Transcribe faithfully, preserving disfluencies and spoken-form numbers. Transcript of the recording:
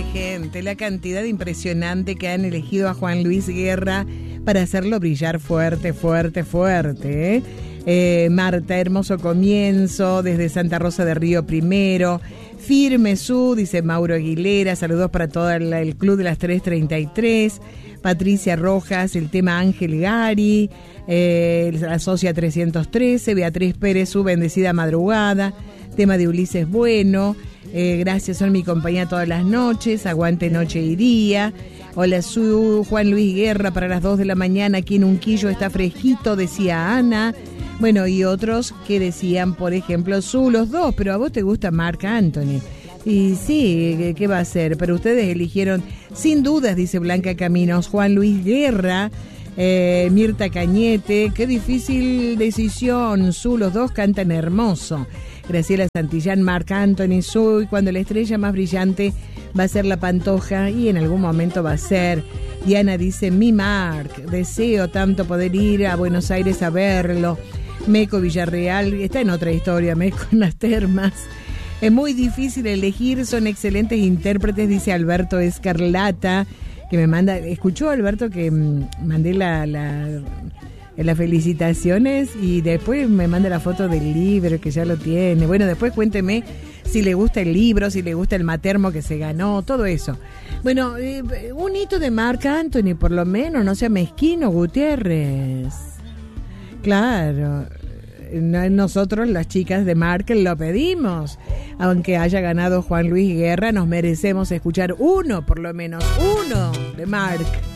gente, la cantidad impresionante que han elegido a Juan Luis Guerra para hacerlo brillar fuerte, fuerte, fuerte. ¿eh? Eh, Marta, hermoso comienzo, desde Santa Rosa de Río Primero. Firme Su, dice Mauro Aguilera, saludos para todo el, el Club de las tres treinta y tres. Patricia Rojas, el tema Ángel Gari, eh, la Socia trescientos trece, Beatriz Pérez, Su bendecida madrugada, tema de Ulises Bueno, eh, gracias, son mi compañía todas las noches, aguante noche y día. Hola Su, Juan Luis Guerra para las dos de la mañana, aquí en Unquillo está fresquito, decía Ana. Bueno, y otros que decían, por ejemplo, Su, los dos, pero a vos te gusta Marc Anthony. Y sí, ¿qué va a ser? Pero ustedes eligieron, sin dudas, dice Blanca Caminos, Juan Luis Guerra, eh, Mirta Cañete, qué difícil decisión, Su, los dos cantan hermoso. Graciela Santillán, Marc Anthony, Su, y cuando la estrella más brillante va a ser la Pantoja, y en algún momento va a ser. Diana dice, mi Marc, deseo tanto poder ir a Buenos Aires a verlo. Meco Villarreal, está en otra historia, Meco en las termas. Es muy difícil elegir, son excelentes intérpretes, dice Alberto Escarlata, que me manda, escuchó Alberto que mmm, mandé la, la, las felicitaciones y después me manda la foto del libro que ya lo tiene. Bueno, después cuénteme si le gusta el libro, si le gusta el matermo que se ganó, todo eso. Bueno, eh, un hito de Marc Anthony, por lo menos, no sea mezquino, Gutiérrez. Claro. Nosotros, las chicas de Marc, lo pedimos. Aunque haya ganado Juan Luis Guerra, nos merecemos escuchar uno, por lo menos uno, de Marc.